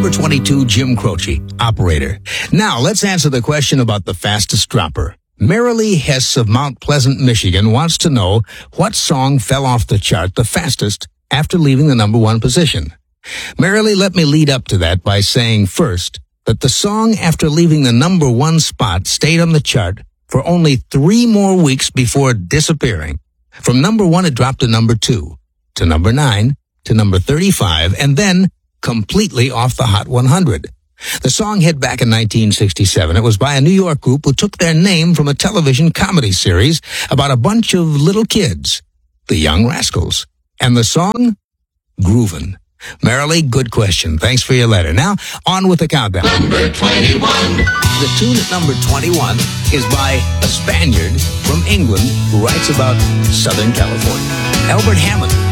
Number 22, Jim Croce, operator. Now, let's answer the question about the fastest dropper. Marilee Hess of Mount Pleasant, Michigan wants to know what song fell off the chart the fastest after leaving the number 1 position. Marilee, let me lead up to that by saying first that the song after leaving the number 1 spot stayed on the chart for only 3 more weeks before disappearing. From number 1, it dropped to number 2, to number 9, to number 35, and then completely off the Hot 100. The song hit back in 1967. It was by a New York group who took their name from a television comedy series about a bunch of little kids, the Young Rascals. And the song? Groovin'. Marilee, good question. Thanks for your letter. Now, on with the countdown. Number 21. The tune at number 21 is by a Spaniard from England who writes about Southern California. Albert Hammond.